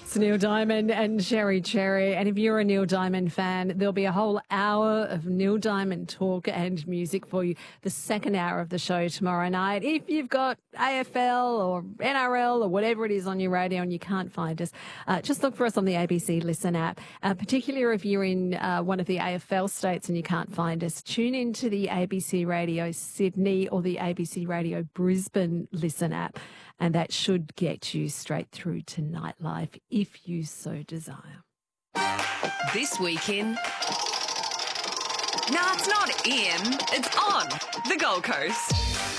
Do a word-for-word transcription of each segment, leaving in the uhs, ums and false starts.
It's Neil Diamond and Cherry Cherry. And if you're a Neil Diamond fan, there'll be a whole hour of Neil Diamond talk and music for you. The second hour of the show tomorrow night. If you've got A F L or N R L or whatever it is on your radio and you can't find us, uh, just look for us on the A B C Listen app. Uh, particularly if you're in uh, one of the A F L states and you can't find us, tune into the A B C Radio Sydney or the A B C Radio Brisbane Listen app. And that should get you straight through to nightlife if you so desire. This weekend. No, it's not in, it's on the Gold Coast.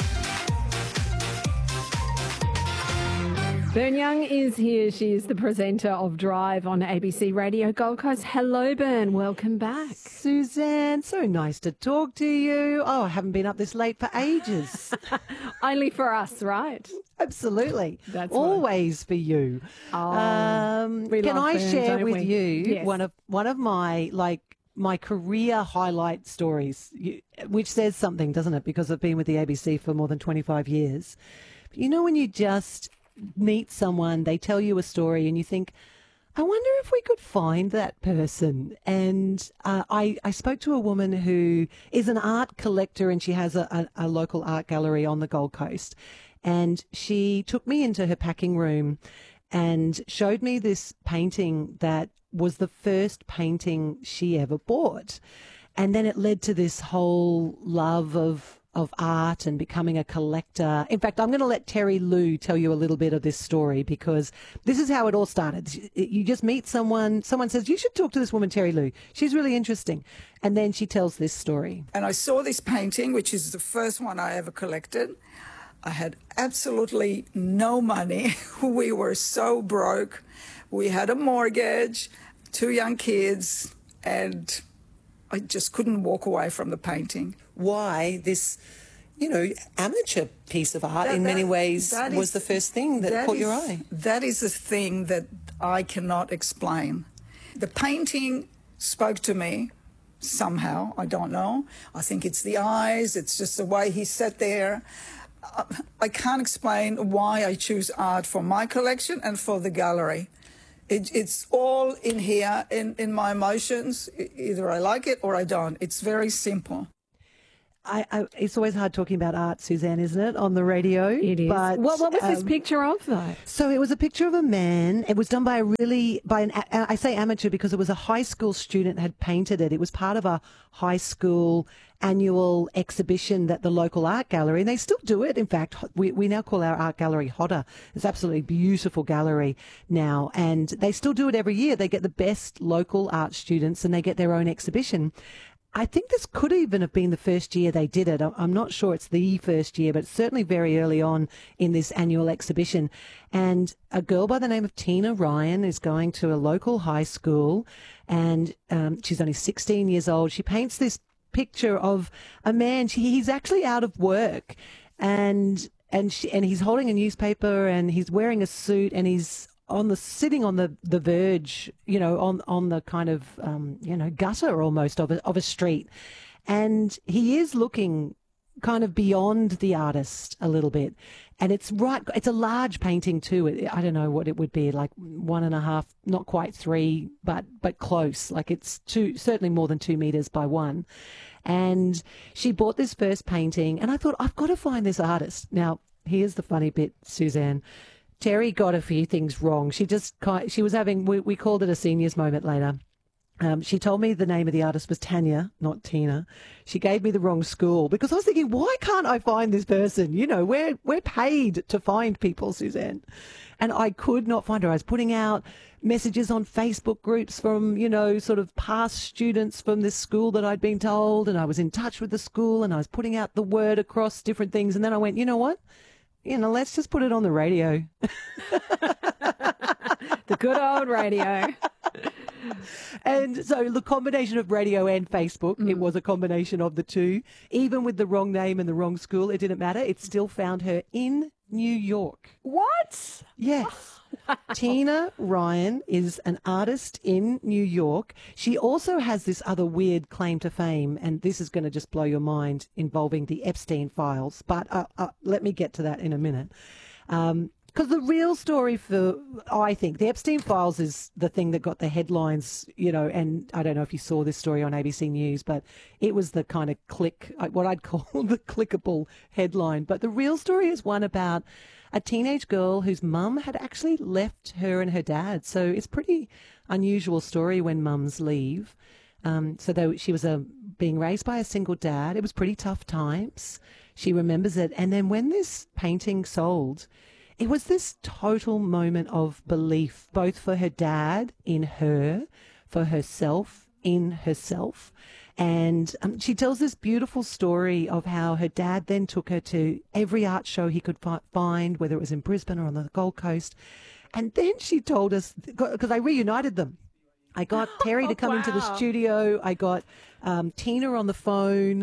Bern Young is here. She is the presenter of Drive on A B C Radio Gold Coast. Hello, Bern. Welcome back. Suzanne, so nice to talk to you. Oh, I haven't been up this late for ages. Only for us, right? Absolutely. That's always for you. Oh, um, we can love I Bern, share don't with we? you Yes. one of one of my like my career highlight stories, you, which says something, doesn't it? Because I've been with the A B C for more than twenty-five years. But you know when you just meet someone, they tell you a story, and you think, I wonder if we could find that person. And uh, I, I spoke to a woman who is an art collector, and she has a, a, a local art gallery on the Gold Coast. And she took me into her packing room and showed me this painting that was the first painting she ever bought. And then it led to this whole love of of art and becoming a collector. In fact, I'm going to let Terry Lou tell you a little bit of this story, because this is how it all started. You just meet someone, someone says, you should talk to this woman, Terry Lou. She's really interesting. And then she tells this story. And I saw this painting, which is the first one I ever collected. I had absolutely no money. We were so broke. We had a mortgage, two young kids, and I just couldn't walk away from the painting. Why this, you know, amateur piece of art That- in many that- ways that was is- the first thing that, caught is, your eye? That is the thing that I cannot explain. The painting spoke to me somehow. I don't know. I think it's the eyes. It's just the way he sat there. Uh, I can't explain why I choose art for my collection and for the gallery. It, it's all in here, in, in my emotions. E- Either I like it or I don't. It's very simple. I, I, it's always hard talking about art, Suzanne, isn't it, on the radio? It is. But, what, what was this um, picture of, though? So it was a picture of a man. It was done by a really, by an, I say amateur because it was a high school student had painted it. It was part of a high school annual exhibition that the local art gallery, and they still do it. In fact, we, we now call our art gallery Hodder. It's absolutely beautiful gallery now, and they still do it every year. They get the best local art students and they get their own exhibition. I think this could even have been the first year they did it. I'm not sure it's the first year, but certainly very early on in this annual exhibition. And a girl by the name of Tina Ryan is going to a local high school, and um, she's only sixteen years old. She paints this picture of a man. She, he's actually out of work, and and she, and he's holding a newspaper, and he's wearing a suit, and he's on the sitting on the, the verge, you know, on on the kind of um, you know gutter almost of a, of a street, and he is looking kind of beyond the artist a little bit, and it's right. It's a large painting too. It, I don't know what it would be, like one and a half, not quite three, but but close. Like it's two, certainly more than two meters by one. And she bought this first painting, and I thought, I've got to find this artist. Now, here's the funny bit, Suzanne. Terry got a few things wrong. She just, she was having, we, we called it a seniors moment later. Um, she told me the name of the artist was Tanya, not Tina. She gave me the wrong school because I was thinking, why can't I find this person? You know, we're, we're paid to find people, Suzanne. And I could not find her. I was putting out messages on Facebook groups from, you know, sort of past students from this school that I'd been told, and I was in touch with the school, and I was putting out the word across different things. And then I went, you know what? You know, let's just put it on the radio. The good old radio. And so the combination of radio and Facebook, mm. it was a combination of the two. Even with the wrong name and the wrong school, it didn't matter. It still found her in New York. What? Yes. Wow. Tina Ryan is an artist in New York. She also has this other weird claim to fame, and this is going to just blow your mind, involving the Epstein files. But uh, uh, let me get to that in a minute. Um, Because the real story for, I think, the Epstein Files is the thing that got the headlines, you know, and I don't know if you saw this story on A B C News, but it was the kind of click, what I'd call the clickable headline. But the real story is one about a teenage girl whose mum had actually left her and her dad. So it's a pretty unusual story when mums leave. Um, so though she was a, being raised by a single dad, it was pretty tough times. She remembers it. And then when this painting sold, it was this total moment of belief, both for her dad in her, for herself in herself. And um, she tells this beautiful story of how her dad then took her to every art show he could fi- find, whether it was in Brisbane or on the Gold Coast. And then she told us, because I reunited them. I got Terry to come wow. into the studio. I got um, Tina on the phone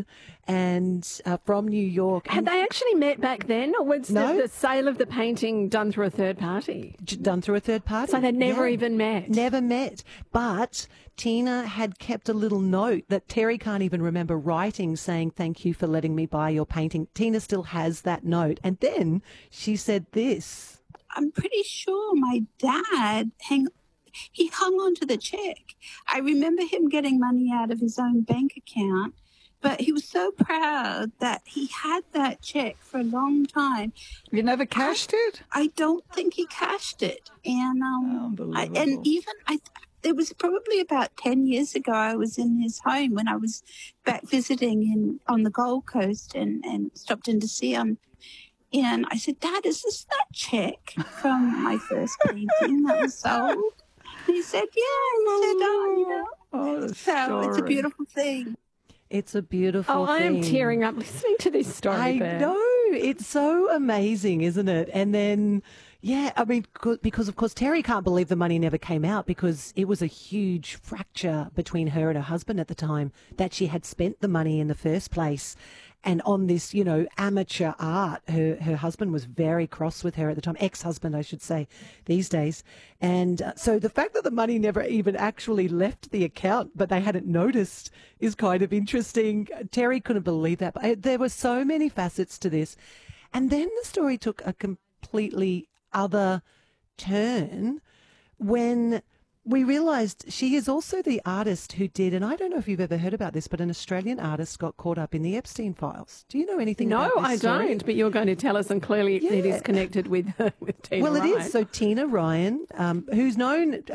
and uh, from New York. Had they actually met back then, or was No. the, the sale of the painting done through a third party? J- Done through a third party. So they'd never Yeah. even met? Never met. But Tina had kept a little note that Terry can't even remember writing saying, thank you for letting me buy your painting. Tina still has that note. And then she said this. I'm pretty sure my dad hang, he hung on to the check. I remember him getting money out of his own bank account, but he was so proud that he had that check for a long time. You never cashed it? I don't think he cashed it. And um, I, and even I, it was probably about ten years ago. I was in his home when I was back visiting in on the Gold Coast, and, and stopped in to see him. And I said, Dad, is this that check from my first painting that was sold? And he said, yeah. He said, oh, you know. Oh, the So it's a story. beautiful thing. It's a beautiful Oh, I am thing. tearing up listening to this story. I Bear. know. It's so amazing, isn't it? And then, yeah, I mean, co- because of course Terry can't believe the money never came out because it was a huge fracture between her and her husband at the time that she had spent the money in the first place. And on this, you know, amateur art, her, her husband was very cross with her at the time, ex-husband, I should say, these days. And uh, so the fact that the money never even actually left the account, but they hadn't noticed, is kind of interesting. Terry couldn't believe that. But uh, there were so many facets to this. And then the story took a completely other turn when we realised she is also the artist who did, and I don't know if you've ever heard about this, but an Australian artist got caught up in the Epstein files. Do you know anything No, about this I story? don't, but you're going to tell us, and clearly it Yeah. is connected with, with Tina Well, it Ryan. is. So Tina Ryan, um, who's known